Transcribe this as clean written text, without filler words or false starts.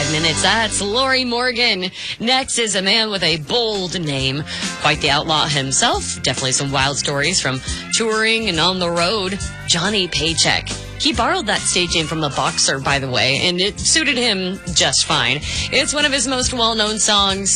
5 minutes. That's Lori Morgan. Next is a man with a bold name. Quite the outlaw himself. Definitely some wild stories from touring and on the road. Johnny Paycheck. He borrowed that stage name from the boxer, by the way, and it suited him just fine. It's one of his most well-known songs.